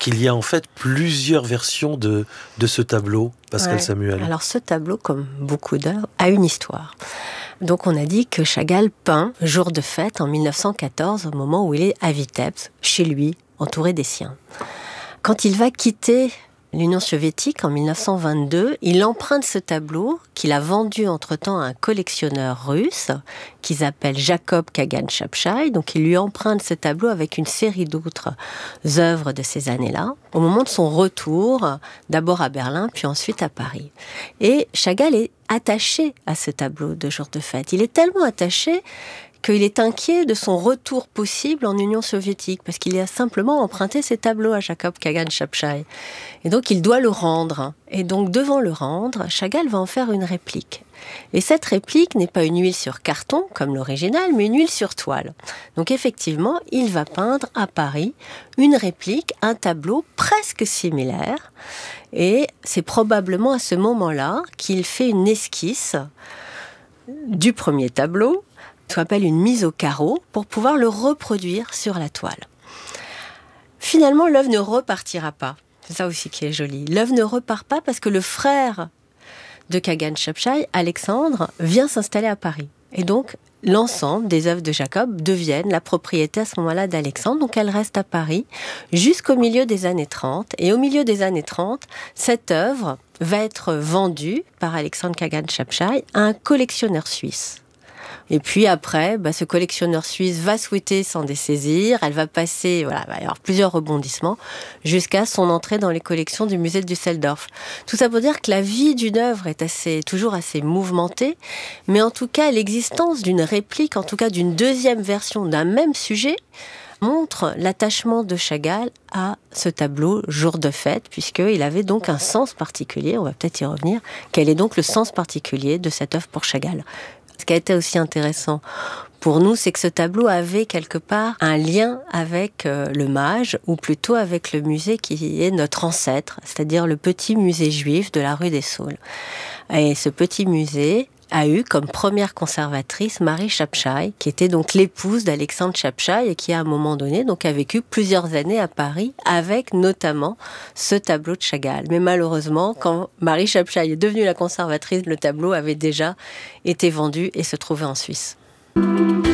qu'il y a en fait plusieurs versions de ce tableau, Pascale Samuel. Alors ce tableau, comme beaucoup d'œuvres, a une histoire. Donc on a dit que Chagall peint Jour de fête en 1914, au moment où il est à Vitebsk, chez lui, entouré des siens. Quand il va quitter l'Union soviétique en 1922, il emprunte ce tableau qu'il a vendu entre-temps à un collectionneur russe qu'ils appellent Jacob Kagan Chapchai. Donc il lui emprunte ce tableau avec une série d'autres œuvres de ces années-là, au moment de son retour, d'abord à Berlin, puis ensuite à Paris. Et Chagall est attaché à ce tableau de Jour de fête. Il est tellement attaché qu'il est inquiet de son retour possible en Union soviétique, parce qu'il a simplement emprunté ses tableaux à Jacob Kagan Chapchai. Et donc, il doit le rendre. Et donc, devant le rendre, Chagall va en faire une réplique. Et cette réplique n'est pas une huile sur carton, comme l'original, mais une huile sur toile. Donc, effectivement, il va peindre à Paris une réplique, un tableau presque similaire. Et c'est probablement à ce moment-là qu'il fait une esquisse du premier tableau, ce qu'on appelle une mise au carreau, pour pouvoir le reproduire sur la toile. Finalement, l'œuvre ne repartira pas. C'est ça aussi qui est joli. L'œuvre ne repart pas parce que le frère de Kagan Chapchai, Alexandre, vient s'installer à Paris. Et donc, l'ensemble des œuvres de Jacob deviennent la propriété à ce moment-là d'Alexandre. Donc, elle reste à Paris jusqu'au milieu des années 30. Et au milieu des années 30, cette œuvre va être vendue par Alexandre Kagan Chapchai à un collectionneur suisse. Et puis après, ce collectionneur suisse va souhaiter s'en dessaisir. Elle va passer, il va y avoir plusieurs rebondissements jusqu'à son entrée dans les collections du musée de Düsseldorf. Tout ça pour dire que la vie d'une œuvre est toujours assez mouvementée, mais en tout cas, l'existence d'une réplique, en tout cas d'une deuxième version d'un même sujet, montre l'attachement de Chagall à ce tableau Jour de fête, puisqu'il avait donc un sens particulier, on va peut-être y revenir. Quel est donc le sens particulier de cette œuvre pour Chagall ? Ce qui a été aussi intéressant pour nous, c'est que ce tableau avait quelque part un lien avec le Mage, ou plutôt avec le musée qui est notre ancêtre, c'est-à-dire le petit musée juif de la rue des Saules. Et ce petit musée a eu comme première conservatrice Marie Chapchai, qui était donc l'épouse d'Alexandre Chapchai et qui, à un moment donné, donc a vécu plusieurs années à Paris avec notamment ce tableau de Chagall. Mais malheureusement, quand Marie Chapchai est devenue la conservatrice, le tableau avait déjà été vendu et se trouvait en Suisse.